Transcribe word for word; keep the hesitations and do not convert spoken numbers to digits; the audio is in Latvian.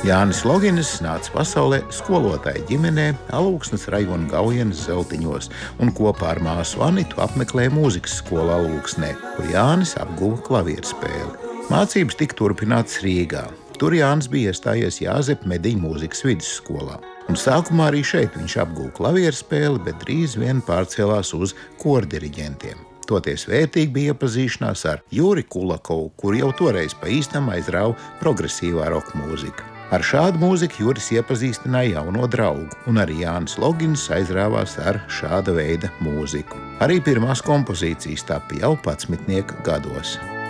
Jānis Loginis nāca pasaulē skolotāja ģimenē Alūksnes rajona Gaujenes Zeltiņos un kopā ar māsu Anitu apmeklēja mūzikas skolu Alūksnē, kur Jānis apguva klavierspēli. Mācības tika turpinātas Rīgā. Tur Jānis bija iestājies Jāzepa Mediņu mūzikas vidusskolā. Un sākumā arī šeit viņš apguva klavierspēli, bet drīz vien pārcēlās uz kordiriģentiem. Toties vērtīgi bija iepazīšanās ar Juri Kulakovu, kur jau toreiz pa īstam aizrāva progresīvā roka mūzika. Ar šādu mūziku Juris iepazīstināja jauno draugu, un arī Jānis Logins aizrāvās ar šāda veida mūziku. Arī pirmās kompozīcijas tapa jau padsmitnieka gados.